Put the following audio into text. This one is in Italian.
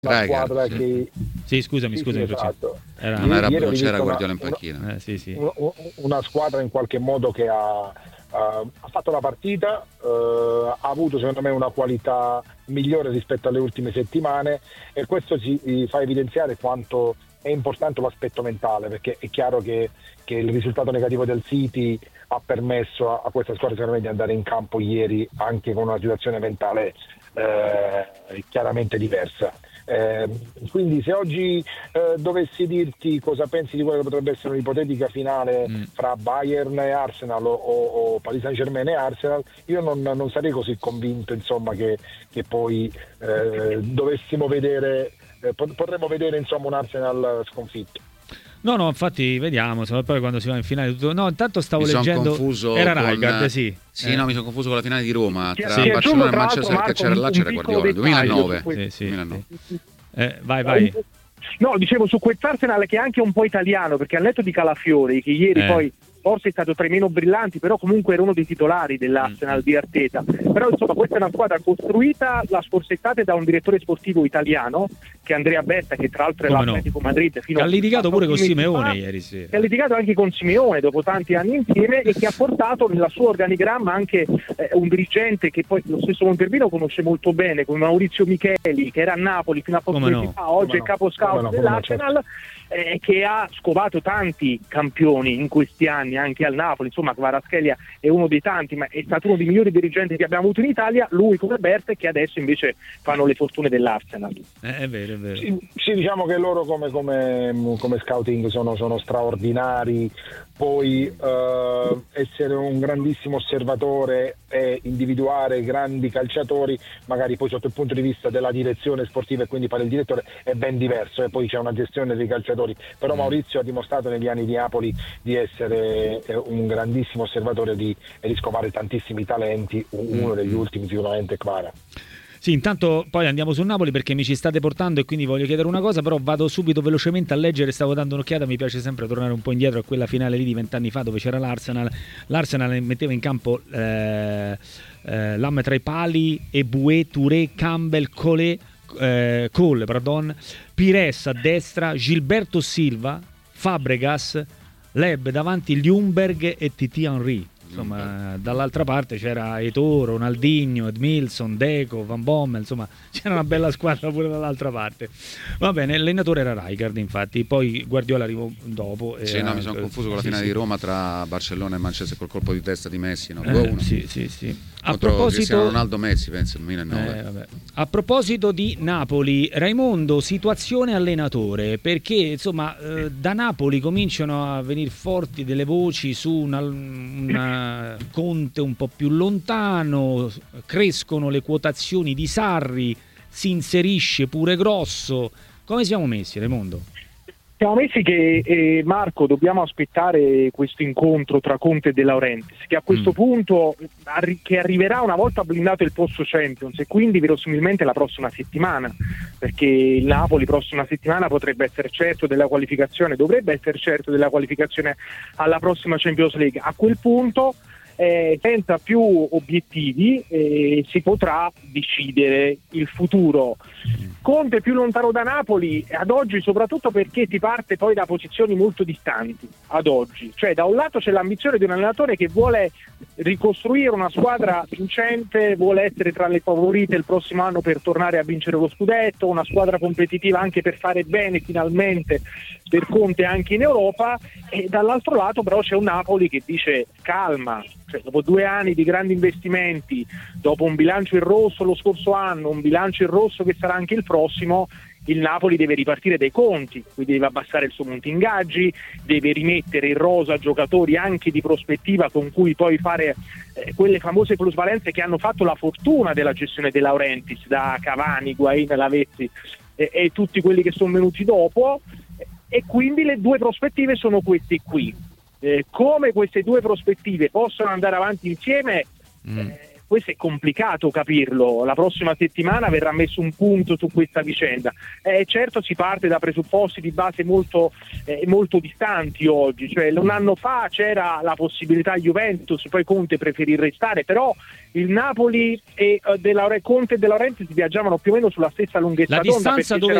una Rijkaard, squadra sì. che... Sì, scusami, Esatto. Non c'era Guardiola in panchina. Sì. Una squadra in qualche modo che ha fatto la partita, ha avuto secondo me una qualità migliore rispetto alle ultime settimane, e questo ci fa evidenziare quanto è importante l'aspetto mentale, perché è chiaro che il risultato negativo del City ha permesso a questa squadra secondo me di andare in campo ieri anche con una situazione mentale chiaramente diversa. Quindi se oggi dovessi dirti cosa pensi di quello che potrebbe essere un'ipotetica finale fra Bayern e Arsenal o Paris Saint-Germain e Arsenal, io non sarei così convinto, insomma, che poi dovessimo vedere, potremmo vedere insomma un Arsenal sconfitto. No, infatti vediamo, poi quando si va in finale tutto... No, intanto stavo leggendo... Confuso era con... Rijkaard, sì. No, mi sono confuso con la finale di Roma tra Sì, Barcellona e tra Manchester, l'altro, che c'era là, c'era Guardiola, 2009. Sì. 2009. Vai. No, dicevo su quest'Arsenal che è anche un po' italiano, perché al netto di Calafiori, che ieri poi forse è stato tra i meno brillanti, però comunque era uno dei titolari dell'Arsenal di Arteta. Però insomma questa è una squadra costruita la scorsa estate da un direttore sportivo italiano, che è Andrea Betta, che tra l'altro è l'Atletico Madrid fino ha litigato pure con Simeone fa, ieri sera. che ha litigato anche con Simeone dopo tanti anni insieme, e che ha portato nella sua organigramma anche un dirigente che poi lo stesso Monterbino conosce molto bene, come Maurizio Micheli, che era a Napoli fino a pochi mesi fa, oggi è capo scout dell'Arsenal, che ha scovato tanti campioni in questi anni anche al Napoli. Insomma, Kvaratskhelia è uno dei tanti, ma è stato uno dei migliori dirigenti che abbiamo avuto in Italia, lui come Bert, che adesso invece fanno le fortune dell'Arsenal. È vero. Sì, diciamo che loro come scouting sono straordinari. Poi essere un grandissimo osservatore e individuare grandi calciatori, magari poi sotto il punto di vista della direzione sportiva e quindi fare il direttore, è ben diverso, e poi c'è una gestione dei calciatori. Però Maurizio ha dimostrato negli anni di Napoli di essere un grandissimo osservatore e di scovare tantissimi talenti, uno degli ultimi sicuramente Kvara. Sì, intanto poi andiamo sul Napoli perché mi ci state portando e quindi voglio chiedere una cosa, però vado subito velocemente a leggere, stavo dando un'occhiata, mi piace sempre tornare un po' indietro a quella finale lì di 20 anni fa dove c'era l'Arsenal metteva in campo l'Amme tra i pali, Eboué, Touré, Campbell, Cole, Pires a destra, Gilberto Silva, Fabregas, Leb davanti, Ljungberg e Titi Henry. Insomma, dall'altra parte c'era Eto'o, Ronaldinho, Edmilson, Deco, Van Bommel, insomma c'era una bella squadra pure dall'altra parte. Va bene, l'allenatore era Rijkaard, infatti, poi Guardiola arrivò dopo. Mi sono confuso con la finale di Roma tra Barcellona e Manchester col colpo di testa di Messi, no? 2-1. Sì. A proposito Cristiano Ronaldo Messi, penso, nel 2009. A proposito di Napoli, Raimondo, situazione allenatore, perché insomma da Napoli cominciano a venire forti delle voci su una Conte un po' più lontano, crescono le quotazioni di Sarri, si inserisce pure Grosso. Come siamo messi, Raimondo? Siamo messi che, Marco, dobbiamo aspettare questo incontro tra Conte e De Laurentiis, che a questo punto che arriverà una volta blindato il posto Champions, e quindi verosimilmente la prossima settimana, perché il Napoli prossima settimana potrebbe essere certo della qualificazione, dovrebbe essere certo della qualificazione alla prossima Champions League. A quel punto senza più obiettivi si potrà decidere il futuro. Conte più lontano da Napoli ad oggi, soprattutto perché si parte poi da posizioni molto distanti ad oggi, cioè da un lato c'è l'ambizione di un allenatore che vuole ricostruire una squadra vincente, vuole essere tra le favorite il prossimo anno per tornare a vincere lo scudetto, una squadra competitiva anche per fare bene finalmente per Conte anche in Europa, e dall'altro lato però c'è un Napoli che dice calma, cioè dopo 2 anni di grandi investimenti, dopo un bilancio in rosso lo scorso anno, un bilancio in rosso che sarà anche il prossimo, il Napoli deve ripartire dai conti, quindi deve abbassare il suo monte ingaggi, deve rimettere in rosa giocatori anche di prospettiva con cui poi fare quelle famose plusvalenze che hanno fatto la fortuna della gestione De Laurentiis, da Cavani, Higuain, Lavezzi e tutti quelli che sono venuti dopo, e quindi le 2 prospettive sono queste qui. Come queste 2 prospettive possono andare avanti insieme questo è complicato capirlo. La prossima settimana verrà messo un punto su questa vicenda. Certo, si parte da presupposti di base molto distanti oggi, cioè un anno fa c'era la possibilità Juventus, poi Conte preferì restare, però il Napoli e Conte e De Laurentiis viaggiavano più o meno sulla stessa lunghezza la d'onda, distanza dove